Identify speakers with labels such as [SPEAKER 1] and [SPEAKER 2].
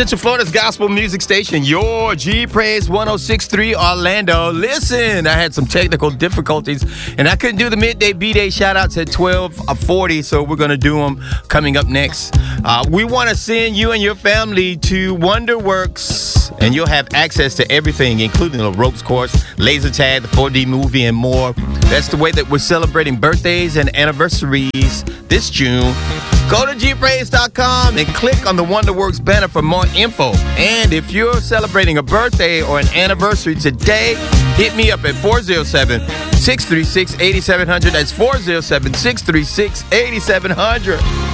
[SPEAKER 1] Central Florida's gospel music station, your G Praise 106.3 Orlando. Listen, I had some technical difficulties, and I couldn't do the midday B-Day shout-outs at 12:40, so we're going to do them coming up next. We want to send you and your family to WonderWorks, and you'll have access to everything, including the ropes course, laser tag, the 4D movie, and more. That's the way that we're celebrating birthdays and anniversaries this June. Go to gpraise.com and click on the WonderWorks banner for more info. And if you're celebrating a birthday or an anniversary today, hit me up at 407-636-8700. That's 407-636-8700.